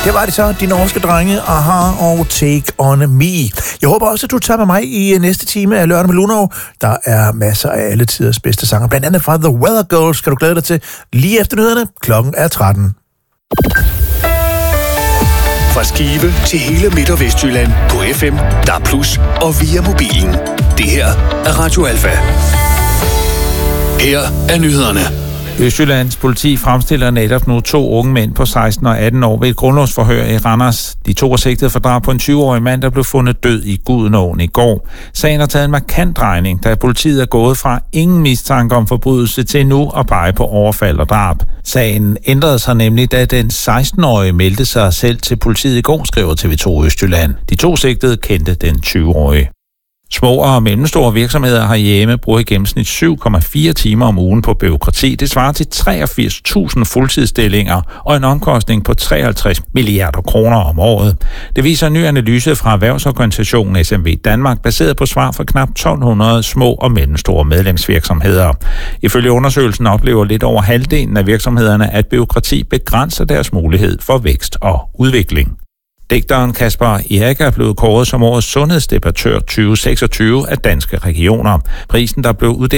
Det var det så, de norske drenge, Aha og Take On Me. Jeg håber også, at du tager med mig i næste time af Lørdag med Lunov. Der er masser af alle tiders bedste sanger, blandt andet fra The Weather Girls, skal du glæde dig til lige efter nyhederne. Klokken er 13. Fra Skive til hele Midt- og Vestjylland på FM, DAB+ og via mobilen. Det her er Radio Alfa. Her er nyhederne. Østjyllands politi fremstiller netop nu 2 unge mænd på 16 og 18 år ved et grundlovsforhør i Randers. De 2 er sigtet for drab på en 20-årig mand, der blev fundet død i Gudenåen i går. Sagen har taget en markant drejning, da politiet er gået fra ingen mistanke om forbrydelse til nu at pege på overfald og drab. Sagen ændrede sig nemlig, da den 16-årige meldte sig selv til politiet i går, skriver TV2 Østjylland. De 2 sigtede kendte den 20-årige. Små og mellemstore virksomheder herhjemme bruger i gennemsnit 7,4 timer om ugen på bureaukrati. Det svarer til 83.000 fuldtidsstillinger og en omkostning på 53 milliarder kroner om året. Det viser en ny analyse fra erhvervsorganisationen SMV Danmark, baseret på svar fra knap 1200 små og mellemstore medlemsvirksomheder. Ifølge undersøgelsen oplever lidt over halvdelen af virksomhederne, at bureaukrati begrænser deres mulighed for vækst og udvikling. Digteren Kasper Erik er blevet kåret som årets sundhedsdebattør 2026 af Danske Regioner. Prisen, der blev uddelt